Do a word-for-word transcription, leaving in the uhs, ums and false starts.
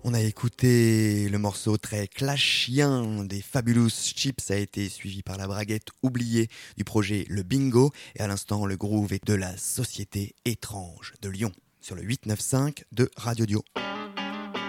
On a écouté le morceau très clashien des Fabulous Chips, a été suivi par la braguette oubliée du projet Le Bingo, et à l'instant le groove est de la Société étrange de Lyon sur le huit neuf cinq de Radio Dio.